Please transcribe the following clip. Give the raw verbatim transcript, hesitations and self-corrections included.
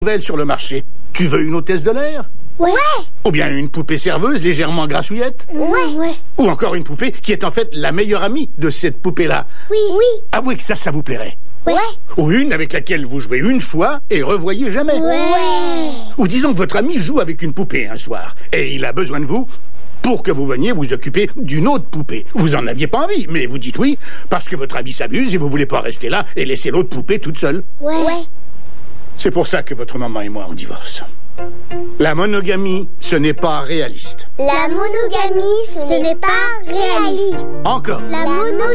nouvelle sur le marché. Tu veux une hôtesse de l'air? Ouais. Ou bien une poupée serveuse légèrement grassouillette? Ouais. Ouais. Ou encore une poupée qui est en fait la meilleure amie de cette poupée-là? Oui. Oui. Ah oui, que ça, ça vous plairait. Ouais. Ou une avec laquelle vous jouez une fois et revoyez jamais. Ouais. Ou disons que votre ami joue avec une poupée un soir et il a besoin de vous pour que vous veniez vous occuper d'une autre poupée. Vous en aviez pas envie, mais vous dites oui parce que votre ami s'amuse et vous voulez pas rester là et laisser l'autre poupée toute seule. Ouais. Ouais. C'est pour ça que votre maman et moi on divorce. La monogamie, ce n'est pas réaliste. La monogamie, ce n'est pas réaliste. Encore. La monogamie.